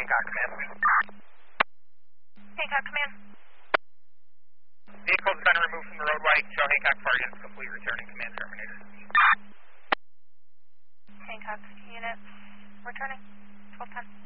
Hancock Command. Hancock Command. Vehicle's been removed from the roadway. Show Hancock Fargan complete. Returning command terminated. Hancock unit returning. 1210.